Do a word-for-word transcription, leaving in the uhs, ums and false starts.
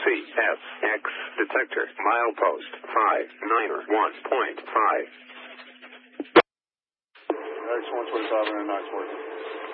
F X detector milepost five nine one point five. X one twenty-five and nice work.